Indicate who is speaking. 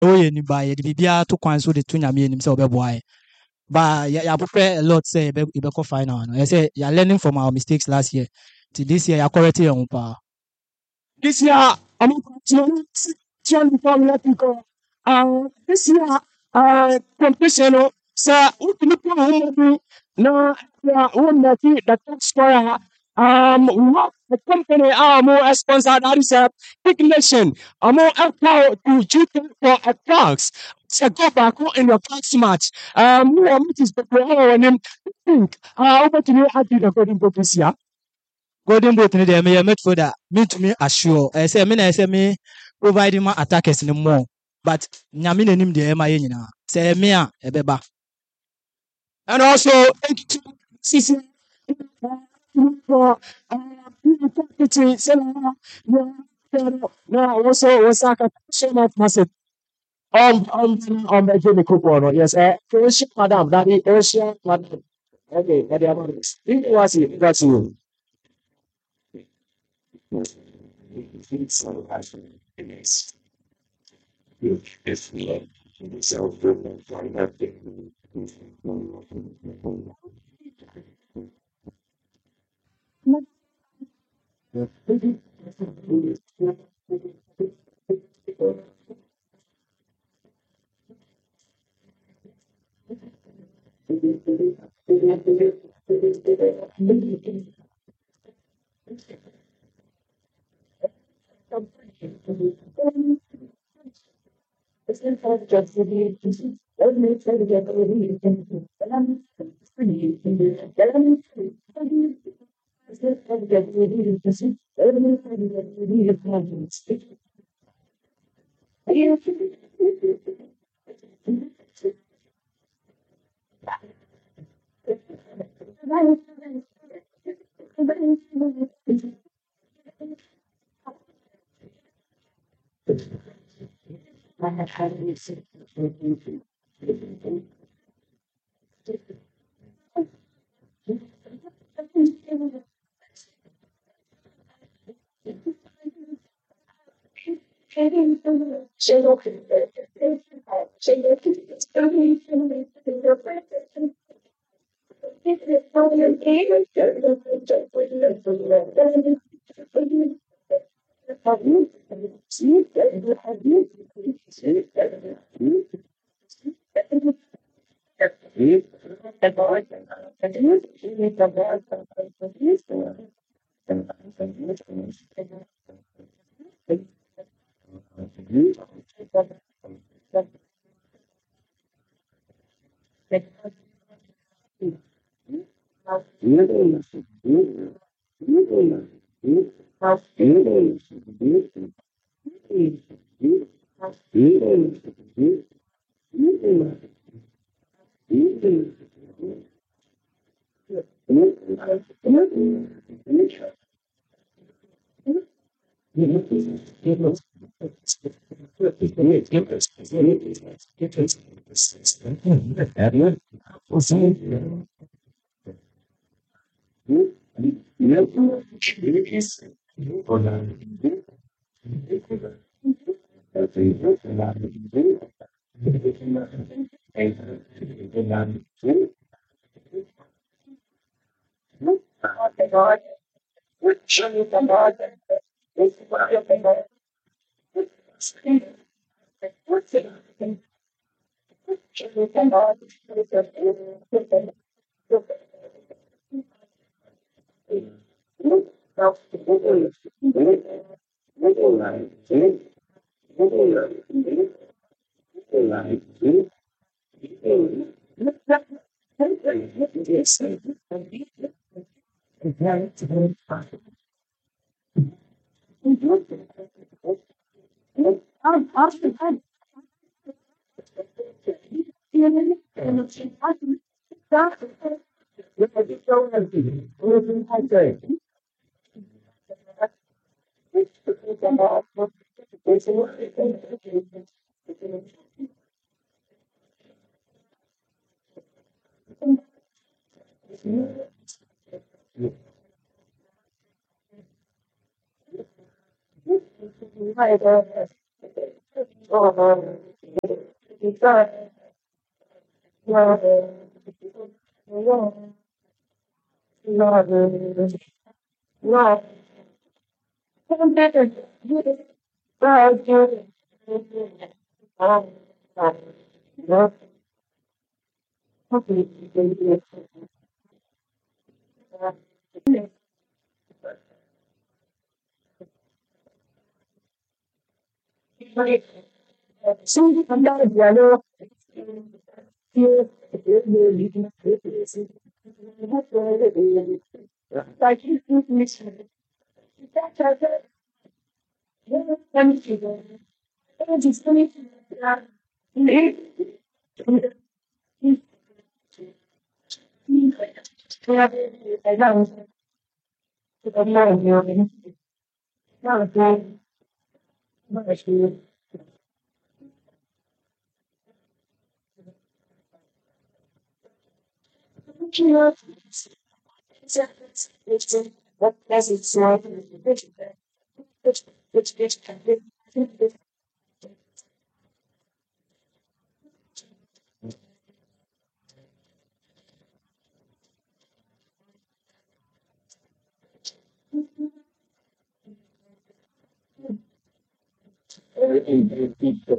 Speaker 1: woyɛ ni ba yɛde biribiara to kwan so de to nyame anim sɛ ɔbɛboa yɛn. But yɛapopɛ a lot sɛ yɛbɛkɔ final no. Ɛyɛ sɛ yɛare learning from our mistakes last year. Nti this year yɛacorrect yɛn ho paa.
Speaker 2: This year, I'm going to Formula Pico. This year, competition, sir, we can put on no, one that the top scorer. We have a company, more sponsor that is a big nation. More alcohol to GK for a Clarks. So go back in your Clarks match. More meetings, but we're on him. Think, over to you, I did according to this year.
Speaker 1: Golden boot no deɛ meyɛ midfielder mentumi assure ɛyɛ sɛ me na ɛyɛ sɛ me provide ma attackers no more but nyame n'anim deɛ ɛma yɛ nyinaa sɛ ɛyɛ me a ɛbɛba.
Speaker 2: And also, thank you to CC for marketing. No, also, Osaka, so much massive. On the Jimmy Cooper, yes, Ocean Madam, that is Ocean Madam. Okay, that is it was it, that's you.